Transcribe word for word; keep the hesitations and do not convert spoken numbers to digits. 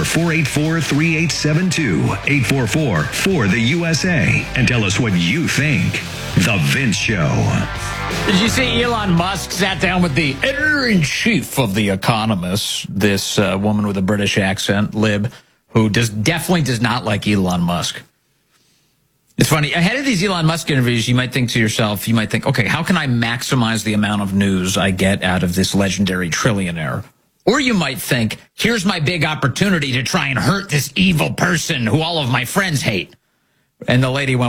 four eight four, three eight seven two, eight four four, four the U S A, and tell us what you think. The Vince Show. Did you see Elon Musk sat down with the editor-in-chief of The Economist, this uh, woman with a British accent, Lib, who does definitely does not like Elon Musk. It's funny. Ahead of these Elon Musk interviews, you might think to yourself, you might think, okay, how can I maximize the amount of news I get out of this legendary trillionaire? Or you might think, here's my big opportunity to try and hurt this evil person who all of my friends hate. And the lady went,